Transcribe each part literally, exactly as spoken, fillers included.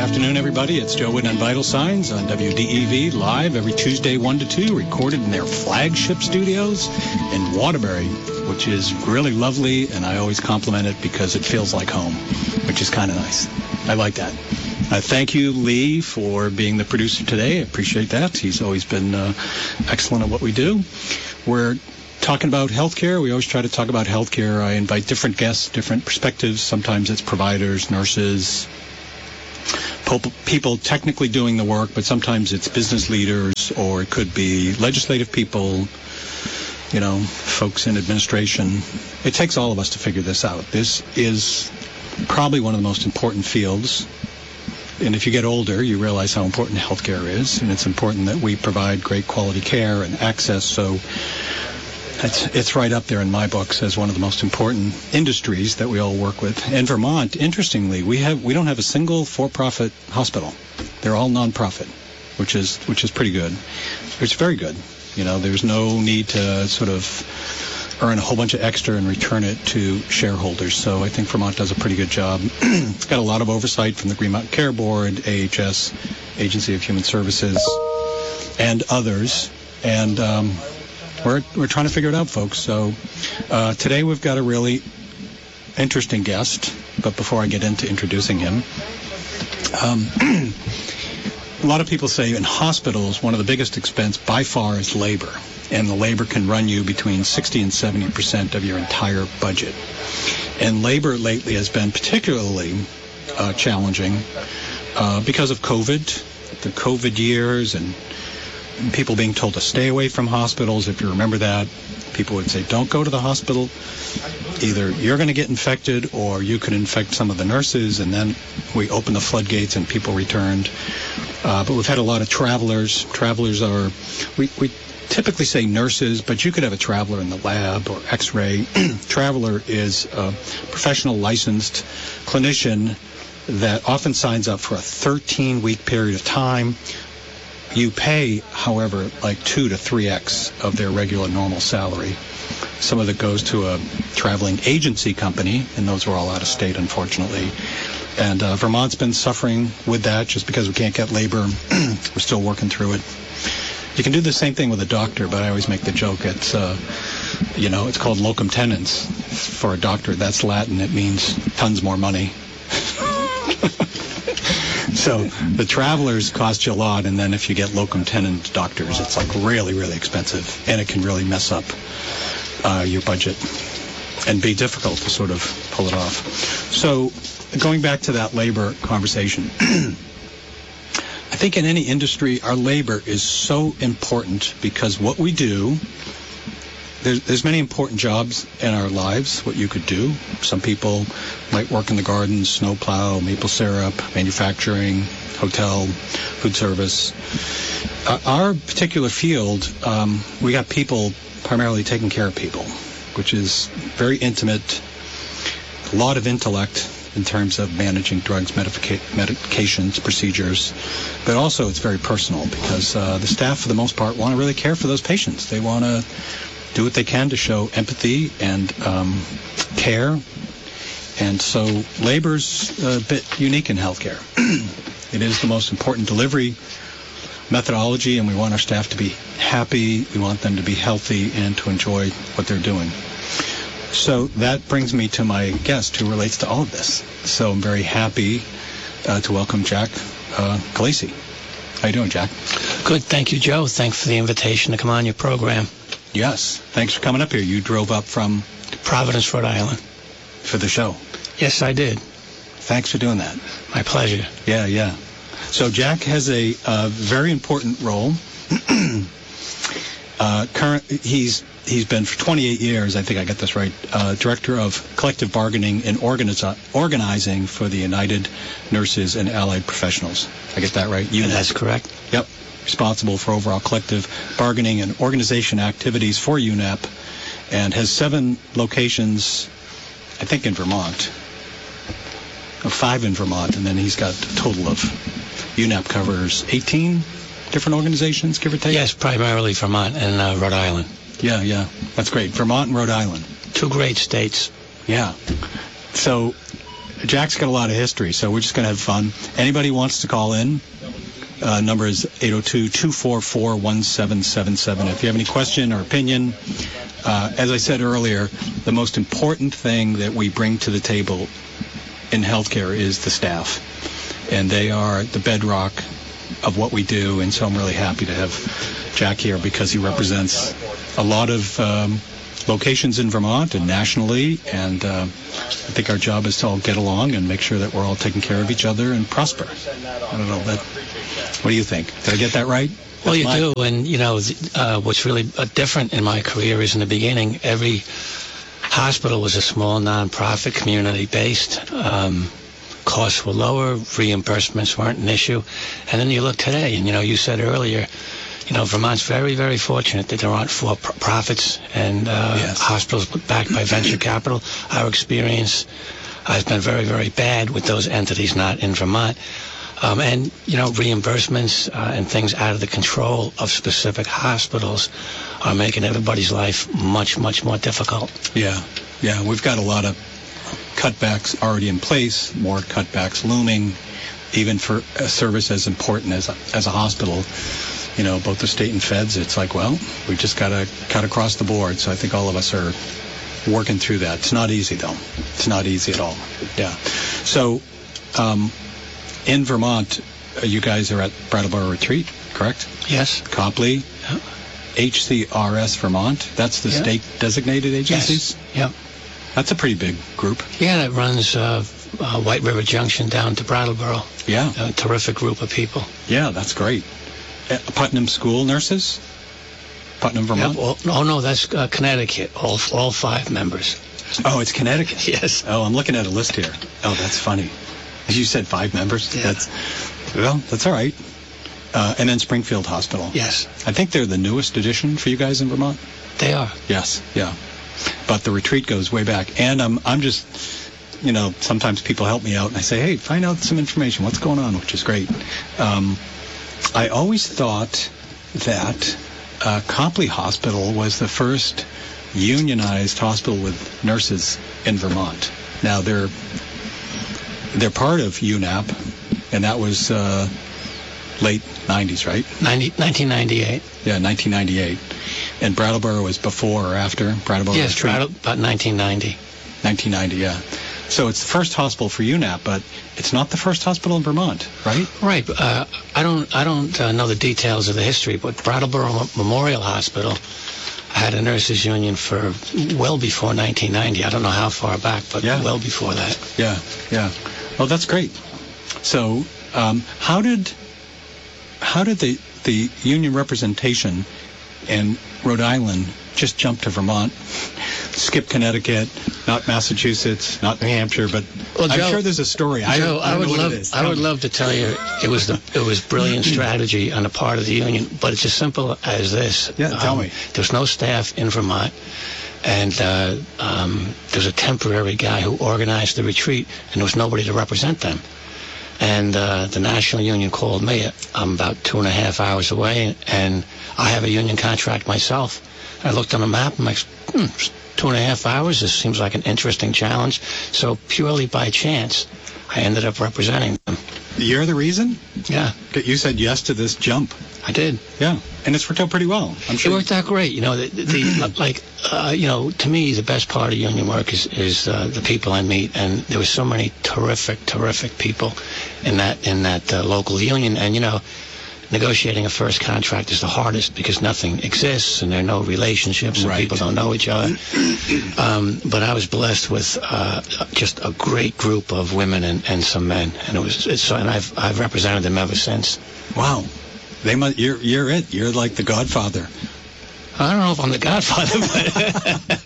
afternoon, everybody. It's Joe Wooden on Vital Signs on W D E V, live every Tuesday, one to two, recorded in their flagship studios in Waterbury, which is really lovely, and I always compliment it because it feels like home, which is kind of nice. I like that. Uh, thank you, Lee, for being the producer today. I appreciate that. He's always been uh, excellent at what we do. We're talking about healthcare. We always try to talk about healthcare. I invite different guests, different perspectives. Sometimes it's providers, nurses, people technically doing the work, but sometimes it's business leaders, or it could be legislative people, you know, folks in administration. It takes all of us to figure this out. This is probably one of the most important fields. And if you get older, you realize how important healthcare is, and it's important that we provide great quality care and access. So it's, it's right up there in my books as one of the most important industries that we all work with. In Vermont, interestingly, we have we don't have a single for-profit hospital. They're all non-profit, which is which is pretty good. It's very good. You know, there's no need to sort of earn a whole bunch of extra and return it to shareholders. So I think Vermont does a pretty good job. It's got a lot of oversight from the Green Mountain Care Board, A H S, Agency of Human Services, and others. And um, we're we're trying to figure it out, folks. So uh, today we've got a really interesting guest. But before I get into introducing him, um, a lot of people say in hospitals, one of the biggest expense by far is labor. And the labor can run you between sixty and seventy percent of your entire budget. And labor lately has been particularly uh, challenging uh, because of COVID, the COVID years, and people being told to stay away from hospitals. If you remember that, people would say, don't go to the hospital. Either you're going to get infected or you could infect some of the nurses. And then we opened the floodgates and people returned. Uh, but we've had a lot of travelers. Travelers are, we, we typically say nurses, but you could have a traveler in the lab or x-ray. Traveler is a professional licensed clinician that often signs up for a thirteen-week period of time. You pay, however, like two to three x of their regular normal salary. Some of it goes to a traveling agency company, and those are all out of state, unfortunately. And uh, Vermont's been suffering with that just because we can't get labor. We're still working through it. You can do the same thing with a doctor, but I always make the joke. It's, uh, you know, it's called locum tenens for a doctor. That's Latin. It means tons more money. So the travelers cost you a lot, and then if you get locum tenens doctors, it's like really, really expensive, and it can really mess up uh, your budget and be difficult to sort of pull it off. So going back to that labor conversation, I think in any industry, our labor is so important because what we do, there's, there's many important jobs in our lives, what you could do. Some people might work in the garden, snow plow, maple syrup, manufacturing, hotel, food service. Uh, our particular field, um, we got people primarily taking care of people, which is very intimate, a lot of intellect in terms of managing drugs, medica- medications, procedures, but also it's very personal because uh, the staff, for the most part, want to really care for those patients. They want to do what they can to show empathy and um, care. And so labor's a bit unique in healthcare. It is the most important delivery methodology, and we want our staff to be happy. We want them to be healthy and to enjoy what they're doing. So that brings me to my guest who relates to all of this. So I'm very happy uh, to welcome Jack uh, Galeese. How you doing, Jack? Good, thank you, Joe. Thanks for the invitation to come on your program. Yes, thanks for coming up here. You drove up from Providence, Rhode Island. For the show. Yes, I did. Thanks for doing that. My pleasure. Yeah, yeah. So Jack has a uh, very important role. uh, current, he's he's been for twenty-eight years, I think I got this right, uh, director of collective bargaining and organiz- organizing for the United Nurses and Allied Professionals. I get that right? U N A P. That's correct. Yep. Responsible for overall collective bargaining and organization activities for U N A P, and has seven locations, I think, in Vermont. Oh, five in Vermont, and then he's got a total of U N A P covers eighteen different organizations, give or take? Yes, primarily Vermont and uh, Rhode Island. Yeah, yeah. That's great. Vermont and Rhode Island. Two great states. Yeah. So Jack's got a lot of history, so we're just going to have fun. Anybody wants to call in? Uh, number is eight oh two, two four four, one seven seven seven. If you have any question or opinion, uh, as I said earlier, the most important thing that we bring to the table in healthcare is the staff. And they are the bedrock of what we do, and so I'm really happy to have Jack here because he represents a lot of um, locations in Vermont and nationally, and uh, I think our job is to all get along and make sure that we're all taking care of each other and prosper. I don't know, that, what do you think? Did I get that right? Well, you My- do, and you know uh, what's really uh, different in my career is in the beginning, every hospital was a small nonprofit, community-based. Um, costs were lower, reimbursements weren't an issue, and then you look today, and you know, you said earlier, you know, Vermont's very, very fortunate that there aren't for-profits and uh, Yes. hospitals backed by venture capital. Our experience has been very, very bad with those entities not in Vermont. Um, and, you know, reimbursements uh, and things out of the control of specific hospitals are making everybody's life much, much more difficult. Yeah, yeah, we've got a lot of cutbacks already in place, more cutbacks looming, even for a service as important as a, as a hospital. You know, both the state and feds, it's like, well, we just got to cut across the board. So I think all of us are working through that. It's not easy, though. It's not easy at all. Yeah. So um, in Vermont, uh, you guys are at Brattleboro Retreat, correct? Yes? Copley, Yeah. H C R S Vermont, that's the Yeah. state designated agencies? Yep. That's a pretty big group. Yeah, that runs uh, uh, White River Junction down to Brattleboro. Yeah. A terrific group of people. Yeah, that's great. Uh, Putnam School nurses? Putnam, Vermont? Yep. All, oh, no, that's uh, Connecticut, all all five members. Oh, it's Connecticut. Yes. Oh, I'm looking at a list here. Oh, that's funny. You said five members? Yeah. That's, well, that's all right. Uh, and then Springfield Hospital. Yes, I think they're the newest addition for you guys in Vermont. they are. Yes, yeah. But the retreat goes way back. And I'm, I'm just, you know, sometimes people help me out and I say, hey, find out some information. What's going on? Which is great. Um, I always thought that uh, Copley Hospital was the first unionized hospital with nurses in Vermont. Now, they're, they're part of U N A P, and that was uh, late nineties, right? ninety, nineteen ninety-eight. Yeah, nineteen ninety-eight. And Brattleboro was before or after Brattleboro Yes, Retreat? right about nineteen ninety. nineteen ninety, yeah. So it's the first hospital for U N A P, but it's not the first hospital in Vermont, right? Right. Uh, I don't. I don't uh, know the details of the history, but Brattleboro Memorial Hospital had a nurses' union for well before nineteen ninety. I don't know how far back, but Yeah. well before that. Yeah, yeah. Oh, that's great. So, um, how did how did the the union representation in Rhode Island just jump to Vermont, skip Connecticut, not Massachusetts, not New Hampshire, but Well, I'm Joe- sure there's a story. I, Joe, don't, I I don't would know what love. it is. I Tell would me. love to tell you it was the it was brilliant strategy on the part of the union, but it's as simple as this. Yeah, tell Um, me. There's no staff in Vermont, and uh, um, there's a temporary guy who organized the retreat, and there was nobody to represent them. And uh, the national union called me. I'm about two and a half hours away, and I have a union contract myself. I looked on the map. I'm like, hmm, two and a half hours. This seems like an interesting challenge. So purely by chance, I ended up representing them. You're the reason? Yeah, You said yes to this jump. I did. Yeah, and it's worked out pretty well. I'm It sure. worked out great. You know, the, the, the like, uh, you know, to me, the best part of union work is is uh, the people I meet, and there were so many terrific, terrific people in that in that uh, local union. And you know, negotiating a first contract is the hardest because nothing exists and there are no relationships and Right. people don't know each other. Um, but I was blessed with uh, just a great group of women and, and some men, and it was it's, and I've I've represented them ever since. Wow. They must, you're, you're it. You're like the godfather. I don't know if I'm the godfather, but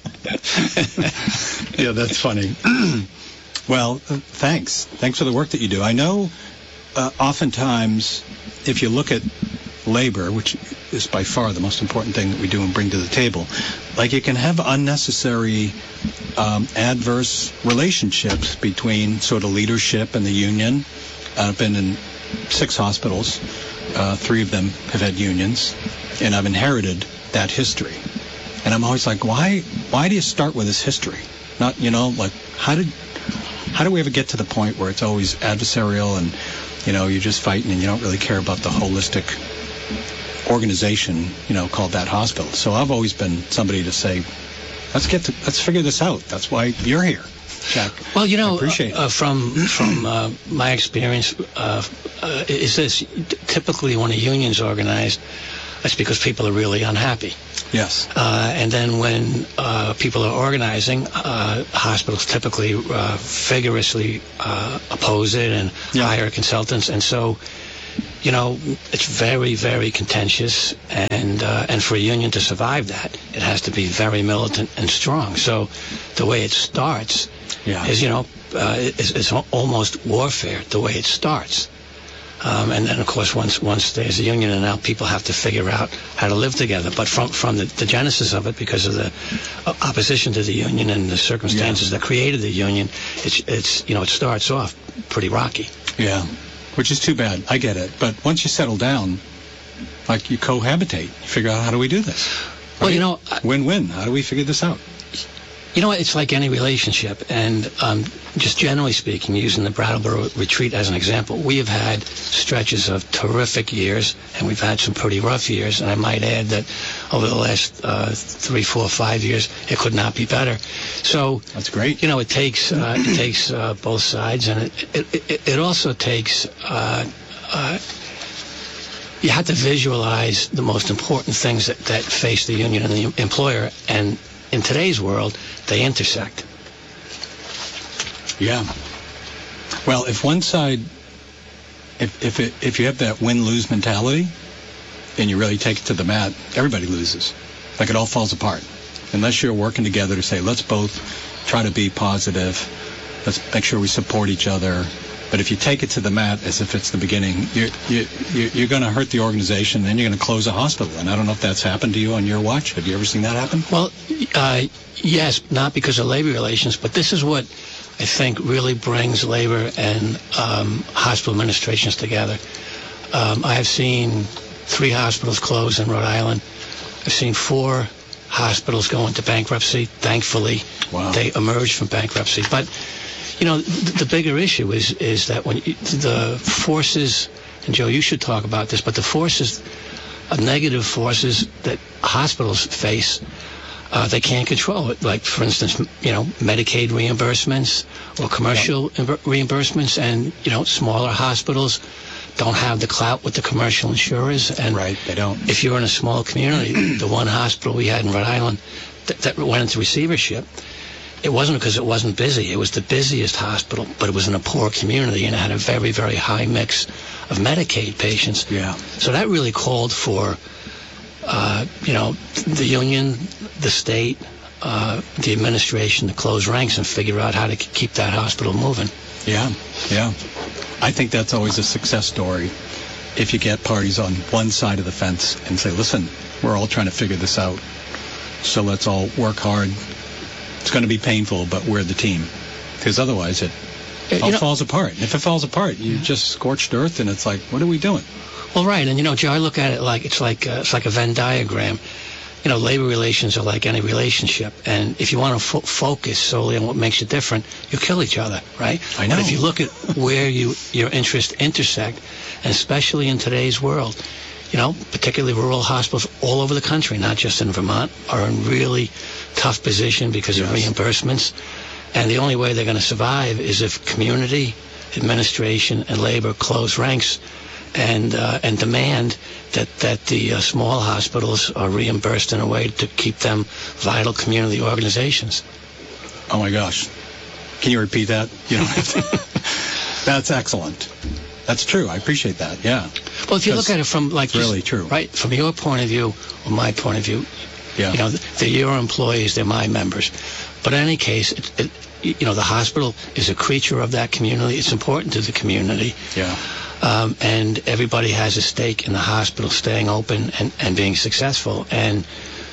Yeah, that's funny. Well, uh, thanks. Thanks for the work that you do. I know uh, oftentimes if you look at labor, which is by far the most important thing that we do and bring to the table, like you can have unnecessary um, adverse relationships between sort of leadership and the union. I've been in six hospitals. Uh, three of them have had unions, and I've inherited that history. And I'm always like, why? Why do you start with this history? Not, you know, like, how did, How do we ever get to the point where it's always adversarial and, you know, you're just fighting and you don't really care about the holistic organization, you know, called that hospital? So I've always been somebody to say, let's get to, let's figure this out. That's why you're here, Jack. Well, you know, I appreciate it. uh, from from uh, my experience, uh, uh, is this typically when a union's organized, that's because people are really unhappy. Yes. Uh, and then when uh, people are organizing, uh, hospitals typically uh, vigorously uh, oppose it and Yeah. hire consultants. And so, you know, it's very, very contentious. And uh, and for a union to survive that, it has to be very militant and strong. So the way it starts Yeah. is, you know, uh, is, is almost warfare, the way it starts. Um, and then, of course, once once there's a union, and now people have to figure out how to live together. But from from the, the genesis of it, because of the uh, opposition to the union and the circumstances Yeah. that created the union, it's it's you know it starts off pretty rocky. Yeah, which is too bad. I get it. But once you settle down, like you cohabitate, you figure out, how do we do this? Well, Right? you know, I- Win-win. How do we figure this out? You know what? It's like any relationship, and um, just generally speaking, using the Brattleboro retreat as an example, we have had stretches of terrific years, and we've had some pretty rough years. And I might add that over the last uh, three, four, five years, it could not be better. So That's great. you know, it takes uh, it takes uh, both sides, and it it, it, it also takes. Uh, uh, you have to visualize the most important things that, that face the union and the employer, and in today's world, they intersect. Yeah. Well, if one side, if if it, if you have that win-lose mentality, and you really take it to the mat, everybody loses. Like it all falls apart. Unless you're working together to say, let's both try to be positive, let's make sure we support each other. But if you take it to the mat as if it's the beginning, you're, you, you, you're going to hurt the organization, and then you're going to close a hospital. And I don't know if that's happened to you on your watch. Have you ever seen that happen? Well, uh, yes, not because of labor relations, but this is what I think really brings labor and um, hospital administrations together. Um, I have seen three hospitals close in Rhode Island. I've seen four hospitals go into bankruptcy. Thankfully, Wow. they emerged from bankruptcy. But you know, the, the bigger issue is is that when you, the forces, and Joe, you should talk about this, but the forces, uh, negative forces that hospitals face, uh, they can't control it. Like, for instance, you know, Medicaid reimbursements or commercial imb- reimbursements, and you know, smaller hospitals don't have the clout with the commercial insurers. And Right, they don't. if you're in a small community, the one hospital we had in Rhode Island that, that went into receivership, it wasn't because it wasn't busy. It was the busiest hospital, but it was in a poor community, and it had a very, very high mix of Medicaid patients. Yeah. So that really called for, uh, you know, the union, the state, uh, the administration to close ranks and figure out how to k- keep that hospital moving. Yeah, yeah. I think that's always a success story. If you get parties on one side of the fence and say, listen, we're all trying to figure this out, so let's all work hard. It's going to be painful, but we're the team. Because otherwise it Uh, you all know- falls apart. And if it falls apart, you just scorched earth, and it's like, what are we doing? Well, right, and you know, Joe, I look at it like it's like uh, it's like a Venn diagram. You know, labor relations are like any relationship, and if you want to fo- focus solely on what makes you different, you kill each other, right? I know. But if you look at where you your interests intersect, and especially in today's world, you know, particularly rural hospitals all over the country, not just in Vermont, are in really tough position because of Yes. reimbursements, and the only way they're going to survive is if community, administration, and labor close ranks and uh, and demand that that the uh, small hospitals are reimbursed in a way to keep them vital community organizations. Oh, my gosh. Can you repeat that? You know, that's excellent. That's true. I appreciate that. Yeah. Well, if you look Because at it from like it's really true. right from your point of view or my point of view, Yeah. you know, they're your employees, they're my members. But in any case, it, it, you know, the hospital is a creature of that community. It's important to the community. Yeah. Um, and everybody has a stake in the hospital staying open and, and being successful. And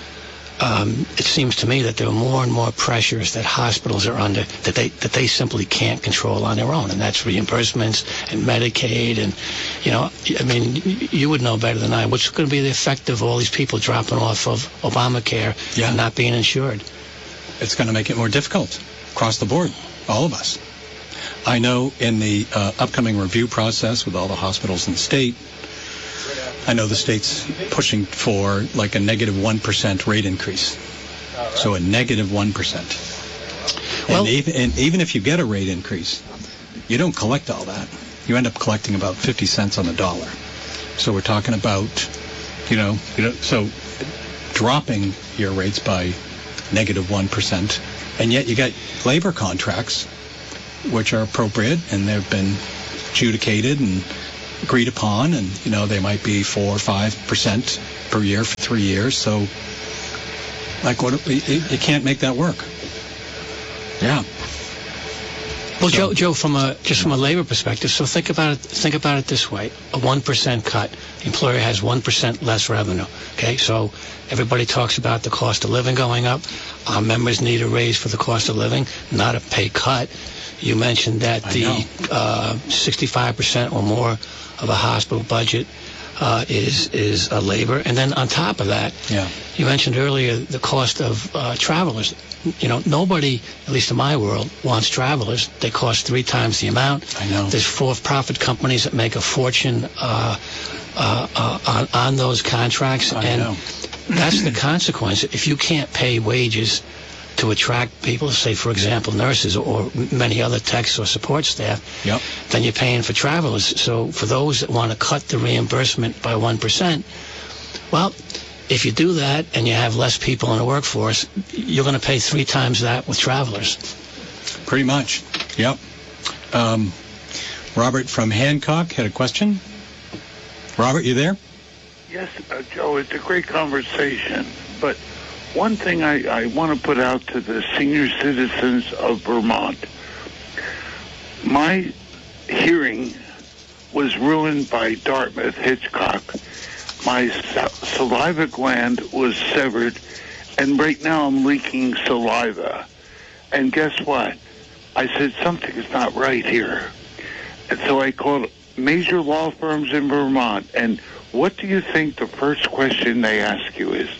um, it seems to me that there are more and more pressures that hospitals are under that they that they simply can't control on their own, and that's reimbursements and Medicaid. And you know, I mean, y- you would know better than I. What's going to be the effect of all these people dropping off of Obamacare Yeah. and not being insured? It's going to make it more difficult across the board, all of us. I know in the uh, upcoming review process with all the hospitals in the state, I know the state's pushing for like a negative one percent rate increase. So a negative one percent. Well, and, even, and even if you get a rate increase, you don't collect all that. You end up collecting about fifty cents on the dollar. So we're talking about, you know, you know so dropping your rates by negative one percent, and yet you got labor contracts which are appropriate, and they've been adjudicated and agreed upon, and, you know, they might be four or five percent per year for three years. So, like, what you, you can't make that work. Yeah. Well, So- Joe, Joe, from a just from a labor perspective, so think about it. Think about it this way: a one percent cut, the employer has one percent less revenue. Okay, so everybody talks about the cost of living going up. Our members need a raise for the cost of living, not a pay cut. You mentioned that I the know. uh, sixty-five percent or more of a hospital budget uh, is is uh, labor, and then on top of that, Yeah. you mentioned earlier the cost of uh, travelers. You know, nobody, at least in my world, wants travelers. They cost three times the amount. I know. There's for-profit companies that make a fortune uh, uh, uh, on, on those contracts, I and know. that's the consequence. If you can't pay wages to attract people, say, for example, nurses or many other techs or support staff, Yep. then you're paying for travelers. So for those that want to cut the reimbursement by one percent, well, if you do that and you have less people in the workforce, you're going to pay three times that with travelers. Pretty much. Yep. Um, Robert from Hancock had a question. Robert, you there? Yes, uh, Joe, it's a great conversation. But one thing I, I want to put out to the senior citizens of Vermont, my hearing was ruined by Dartmouth Hitchcock. My sa- saliva gland was severed, and right now I'm leaking saliva. And guess what? I said, something is not right here. And so I called major law firms in Vermont, and what do you think the first question they ask you is?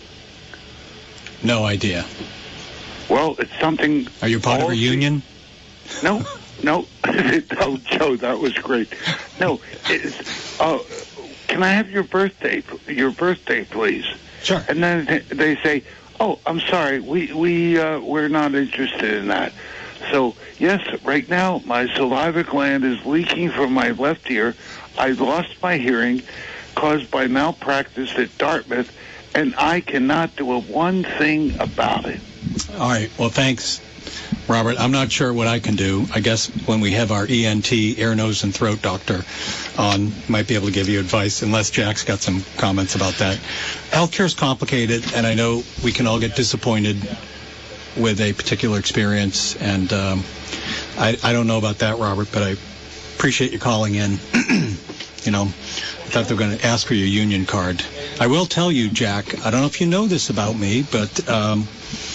No idea. Well, it's something... Are you part of all a the- union? No, no. Oh, Joe, that was great. No, it's... Uh, can I have your birthday, your birthday, please? Sure. And then th- they say, oh, I'm sorry, we, we, uh, we're not interested in that. So, yes, right now, my saliva gland is leaking from my left ear. I lost my hearing caused by malpractice at Dartmouth, and I cannot do a one thing about it. All right. Well, thanks, Robert. I'm not sure what I can do. I guess when we have our E N T, ear, nose, and throat doctor on, might be able to give you advice, unless Jack's got some comments about that. Healthcare is complicated, and I know we can all get disappointed with a particular experience, and um, I, I don't know about that, Robert, but I appreciate you calling in. You know, I thought they were going to ask for your union card. I will tell you, Jack, I don't know if you know this about me, but um,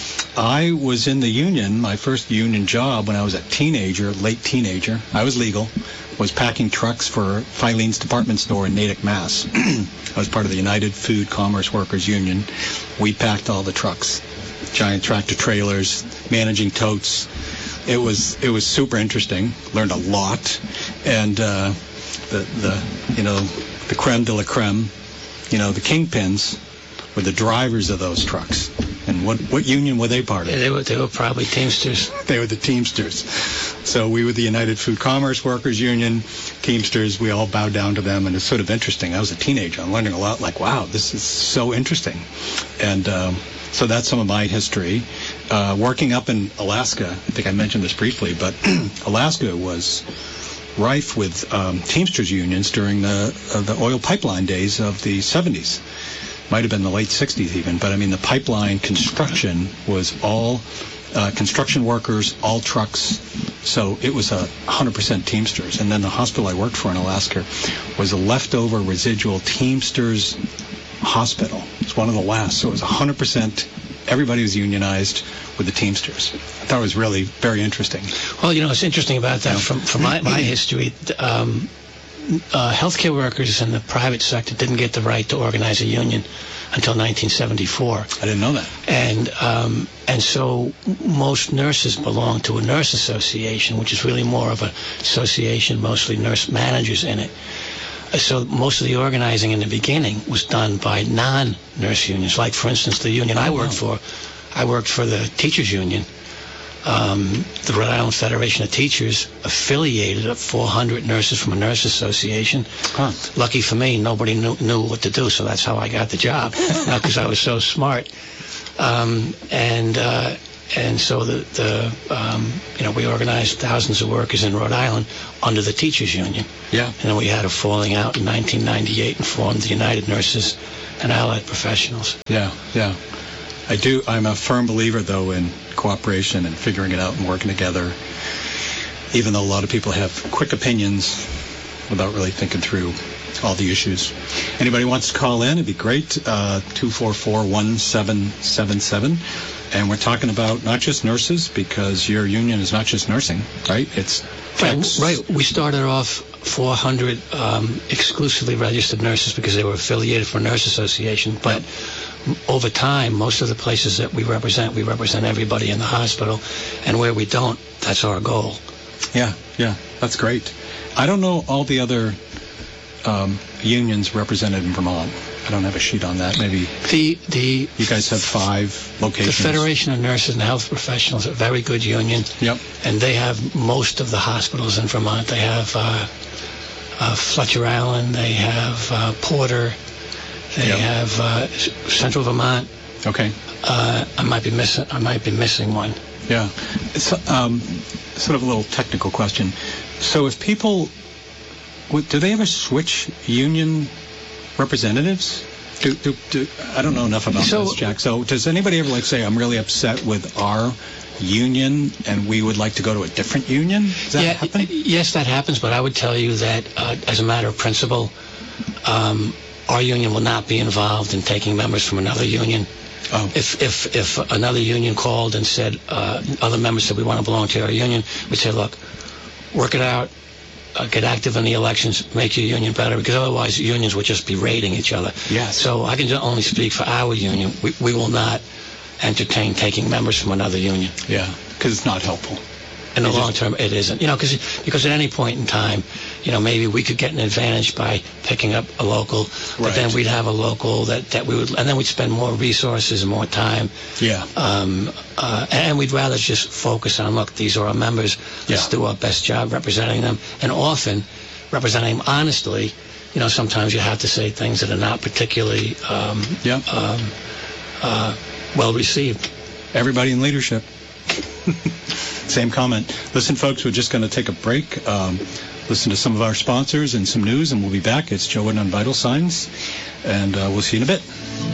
I was in the union, my first union job when I was a teenager, late teenager. I was legal, was packing trucks for Filene's department store in Natick, Mass. I was part of the United Food Commerce Workers Union. We packed all the trucks, giant tractor trailers, managing totes. It was it was super interesting. Learned a lot, and uh, the the you know the creme de la creme, you know the kingpins were the drivers of those trucks. And what what union were they part of? They were they were probably Teamsters. They were the Teamsters. So we were the United Food Commerce Workers Union, Teamsters. We all bowed down to them, and it's sort of interesting. I was a teenager. I'm learning a lot. Like, wow, this is so interesting. And um, so that's some of my history. Uh, working up in Alaska, I think I mentioned this briefly, but Alaska was rife with um, Teamsters unions during the uh, the oil pipeline days of the seventies. Might have been the late sixties even, but I mean the pipeline construction was all uh, construction workers, all trucks, so it was a one hundred percent Teamsters. And then the hospital I worked for in Alaska was a leftover residual Teamsters hospital. It's one of the last, so it was one hundred percent, everybody was unionized with the Teamsters. I thought it was really very interesting. Well, you know, it's interesting about that from, from my, my history. Um, uh, healthcare workers in the private sector didn't get the right to organize a union until nineteen seventy-four. I didn't know that. And um, and so most nurses belong to a nurse association, which is really more of an association, mostly nurse managers in it. So most of the organizing in the beginning was done by non-nurse unions. Like, for instance, the union I worked for, I worked for the teachers union. Um, the Rhode Island Federation of Teachers affiliated four hundred nurses from a nurse association. Huh. Lucky for me, nobody knew, knew what to do, so that's how I got the job, not because I was so smart. Um, and uh, and so the, the um, you know, we organized thousands of workers in Rhode Island under the teachers union. Yeah. And then we had a falling out in nineteen ninety-eight and formed the United Nurses and Allied Professionals. Yeah, yeah. I do. I'm a firm believer, though, in cooperation and figuring it out and working together, even though a lot of people have quick opinions without really thinking through all the issues. Anybody wants to call in, it'd be great. Uh, two four four, one seven seven seven. And we're talking about not just nurses, because your union is not just nursing, right? It's techs. Right. right. We started off four hundred um, exclusively registered nurses because they were affiliated for a nurse association. But yep. over time, most of the places that we represent, we represent everybody in the hospital. And where we don't, that's our goal. Yeah, yeah. That's great. I don't know all the other um, unions represented in Vermont. I don't have a sheet on that. Maybe the the you guys have five locations. The Federation of Nurses and Health Professionals is a very good union. Yep. And they have most of the hospitals in Vermont. They have uh, uh, Fletcher Allen. They have uh, Porter. They yep. have uh, Central Vermont. Okay. Uh, I might be missing. I might be missing one. Yeah. It's um, sort of a little technical question. So if people, do they ever switch union representatives? Do, do, do, I don't know enough about so, this, Jack. So does anybody ever like say, I'm really upset with our union and we would like to go to a different union? Does that yeah, happen? Yes, that happens, but I would tell you that uh, as a matter of principle, um, our union will not be involved in taking members from another union. Oh. If if if another union called and said, uh, other members said we want to belong to our union, we'd say, look, work it out. Uh, get active in the elections, make your union better, because otherwise unions would just be raiding each other. Yes. So I can only speak for our union. We, we will not entertain taking members from another union. Yeah, because it's not helpful. In the It long just- term, it isn't. You know, because because at any point in time, you know, maybe we could get an advantage by picking up a local, but Right. then we'd have a local that, that we would, and then we'd spend more resources and more time. Yeah. Um, uh, and we'd rather just focus on, look, these are our members. Let's Yeah. do our best job representing them. And often, representing them honestly, you know, sometimes you have to say things that are not particularly um, Yeah. um, uh, well received. Everybody in leadership. Same comment. Listen, folks, we're just going to take a break, um, listen to some of our sponsors and some news, and we'll be back. It's Joe Wooden on Vital Signs, and uh, we'll see you in a bit.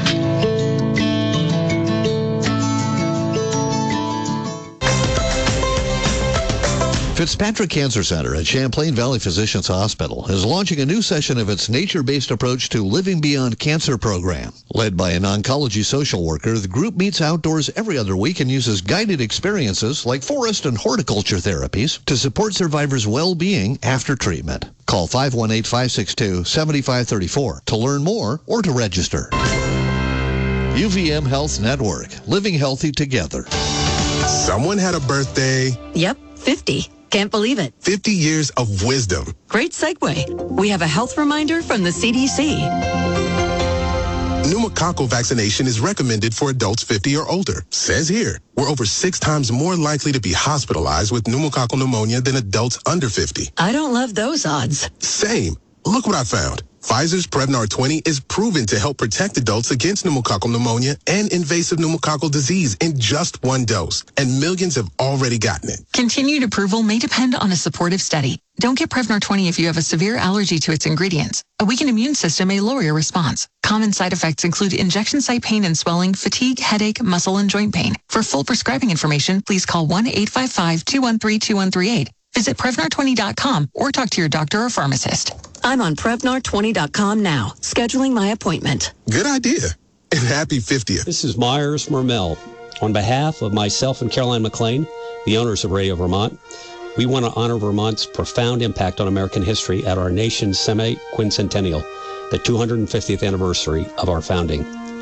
Fitzpatrick Cancer Center at Champlain Valley Physicians Hospital is launching a new session of its nature-based approach to Living Beyond Cancer program. Led by an oncology social worker, the group meets outdoors every other week and uses guided experiences like forest and horticulture therapies to support survivors' well-being after treatment. Call five one eight, five six two, seven five three four to learn more or to register. U V M Health Network, living healthy together. Someone had a birthday. Yep, fifty. Can't believe it. fifty years of wisdom. Great segue. We have a health reminder from the C D C. Pneumococcal vaccination is recommended for adults fifty or older. Says here, we're over six times more likely to be hospitalized with pneumococcal pneumonia than adults under fifty. I don't love those odds. Same. Look what I found. Pfizer's Prevnar twenty is proven to help protect adults against pneumococcal pneumonia and invasive pneumococcal disease in just one dose. And millions have already gotten it. Continued approval may depend on a supportive study. Don't get Prevnar twenty if you have a severe allergy to its ingredients. A weakened immune system may lower your response. Common side effects include injection site pain and swelling, fatigue, headache, muscle, and joint pain. For full prescribing information, please call one eight five five, two one three, two one three eight. Visit Prevnar twenty dot com or talk to your doctor or pharmacist. I'm on Prevnar twenty dot com now, scheduling my appointment. Good idea. And happy fiftieth. This is Myers Mermel. On behalf of myself and Caroline McLean, the owners of Radio Vermont, we want to honor Vermont's profound impact on American history at our nation's semi-quincentennial, the two hundred fiftieth anniversary of our founding.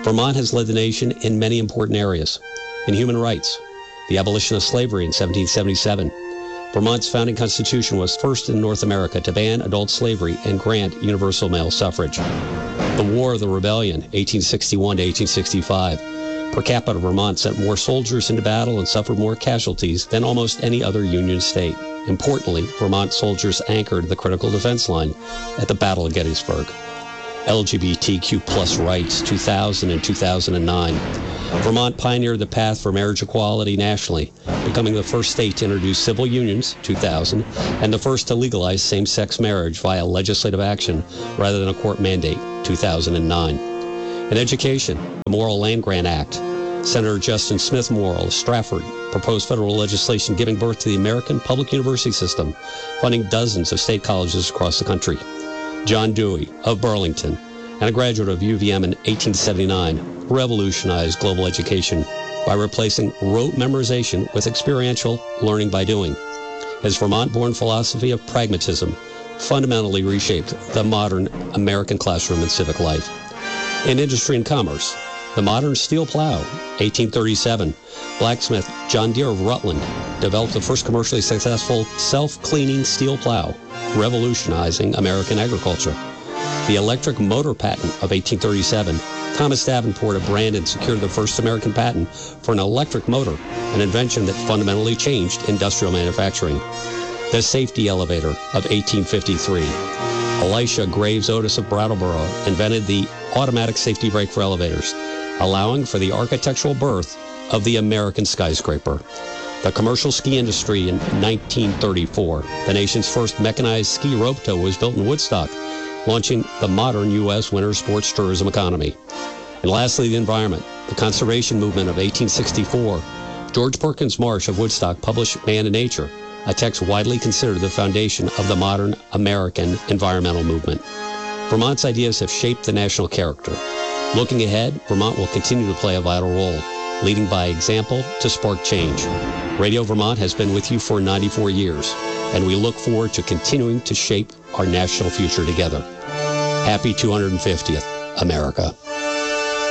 Vermont has led the nation in many important areas. In human rights, the abolition of slavery in seventeen seventy-seven. Vermont's founding constitution was first in North America to ban adult slavery and grant universal male suffrage. The War of the Rebellion, eighteen sixty-one to eighteen sixty-five. Per capita, Vermont sent more soldiers into battle and suffered more casualties than almost any other Union state. Importantly, Vermont soldiers anchored the critical defense line at the Battle of Gettysburg. L G B T Q plus rights, two thousand and two thousand nine. Vermont pioneered the path for marriage equality nationally, becoming the first state to introduce civil unions, two thousand, and the first to legalize same-sex marriage via legislative action rather than a court mandate, two thousand nine. In education, the Morrill Land Grant Act. Senator Justin Smith Morrill of Stratford proposed federal legislation giving birth to the American public university system, funding dozens of state colleges across the country. John Dewey of Burlington, and a graduate of U V M in eighteen seventy-nine, revolutionized global education by replacing rote memorization with experiential learning by doing. His Vermont-born philosophy of pragmatism fundamentally reshaped the modern American classroom and civic life. In industry and commerce, the modern steel plow, eighteen thirty-seven, blacksmith John Deere of Rutland developed the first commercially successful self-cleaning steel plow, revolutionizing American agriculture. The electric motor patent of eighteen thirty-seven, Thomas Davenport of Brandon secured the first American patent for an electric motor, an invention that fundamentally changed industrial manufacturing. The safety elevator of eighteen fifty-three. Elisha Graves Otis of Brattleboro invented the automatic safety brake for elevators, allowing for the architectural birth of the American skyscraper. The commercial ski industry in nineteen thirty-four. The nation's first mechanized ski rope tow was built in Woodstock, launching the modern U S winter sports tourism economy. And lastly, the environment. The conservation movement of eighteen sixty-four. George Perkins Marsh of Woodstock published Man and Nature, a text widely considered the foundation of the modern American environmental movement. Vermont's ideas have shaped the national character. Looking ahead, Vermont will continue to play a vital role, leading by example to spark change. Radio Vermont has been with you for ninety-four years, and we look forward to continuing to shape our national future together. Happy two hundred fiftieth, America.